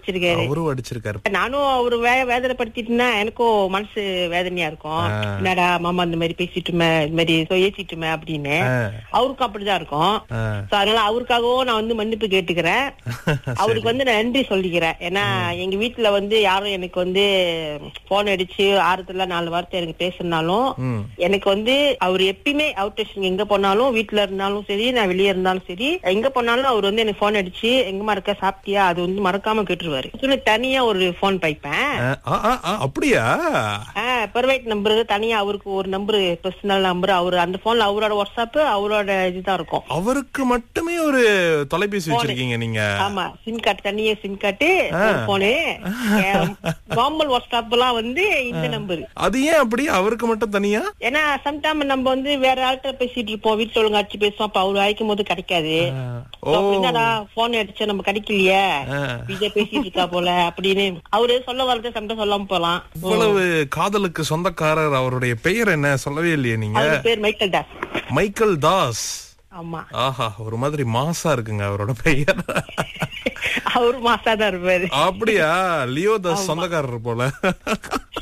அடிச்சிருக்காரு. அவரும் அடிச்சிருக்காரு. நானும் அவரு வேதனைப்படுத்திட்டுனா எனக்கும் மனசு வேதனையா இருக்கும். என்னடா மாமா இந்த மாதிரி பேசிட்டுமே, இந்த மாதிரி ஏசிட்டுமே அப்படின்னு. அவருக்கும் அப்படிதான் இருக்கும். அதனால அவருக்காகவும் நான் வந்து மன்னிப்பு கேட்டுக்கிறேன். அவருக்கு வந்து நான் நன்றி சொல்லிக்கிறேன். ஏன்னா எங்க வீட்டுல வந்து யாரும் எனக்கு வந்து போன் அடிச்சு ஆறுதலா 4 வார்த்தை எனக்கு பேசினாலும் எனக்கு வந்து அவர் எப்பயுமே அவுட் ஸ்டேஷன் எங்க போனாலும், வீட்டுல இருந்தாலும் சரி, நான் வெளியே இருந்தாலும் சரி, எங்க போனாலும் அவர் வந்து எனக்கு போன் அடிச்சு எங்கம்மா இருக்க, சாப்பிட்டியா, அது வந்து மறக்காம கேட்டுருவாரு. தனியா ஒரு போன் பைப்பேன். அப்படியா? பிரைவேட் நம்பர் தனியா, அவருக்கு ஒரு நம்பர், பர்சனல் நம்பர். அவரு அந்த போன்ல அவரோட வாட்ஸ்அப், அவரோட இதுதான் இருக்கும். அவருக்கு மட்டுமே ஒரு தொலைபேசி வச்சிருக்கீங்க நீங்க? ஆமா, சிம் கார்டு, தனியா சிம் கார்டு, போனு. நார்மல் வாட்ஸ்அப் எல்லாம் வந்து இந்த நம்பர். அது ஏன் அப்படி அவருக்கு மட்டும் தனியா? ஏன்னா சம்டைம் நம்ம வந்து வேற ஆள்கிட்ட பேசிட்டு இருப்போம், வீட்டுல ஒழுங்கா அடிச்சு பேசுவோம். அப்ப அவரு அழைக்கும் போது கிடைக்காது. என்னடா போன் அடிச்சா நம்ம கிடைக்கலையே, விஜய் பேசிட்டு இருக்கா போல அப்படின்னு அவரு சொல்ல வரது சம்டைம் சொல்லாம போலாம். இவ்வளவு காதலுக்கு சொந்தக்காரர், அவருடைய பெயர் என்ன சொல்லவே இல்லையே நீங்க? பேர் மைக்கேல் தாஸ். மைக்கேல் தாஸ். ஆமா. ஆஹா, ஒரு மாதிரி மாசா இருக்குங்க அவரோட பெயர். அவரு மாசாதான் இருப்பாரு. அப்படியா? லியோ தாஸ் சொந்தக்காரர் போல.